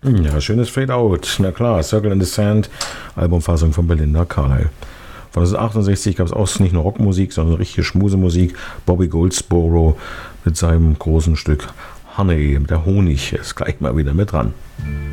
Ja, schönes Fade Out. Na klar, Circle in the Sand, Albumfassung von Belinda Carlisle. Von 1968 gab es auch nicht nur Rockmusik, sondern richtige Schmusemusik. Bobby Goldsboro mit seinem großen Stück Honey, der Honig, ist gleich mal wieder mit dran.